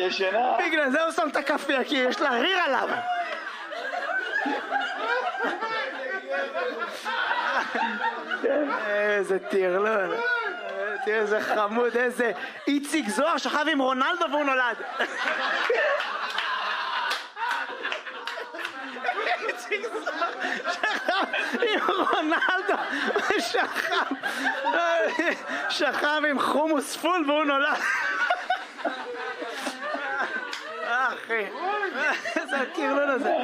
ישנה. בגלל זה הוא שם את הכאפיה, כי יש לה ריר עליו. איזה טירלון. תראה איזה חמוד, איזה איציק זוהר שכב עם רונלדו והוא נולד. איציק זוהר שכב עם רונלדו שכב עם חומוס פול והוא נולד. אחי, איזה הטירלון הזה.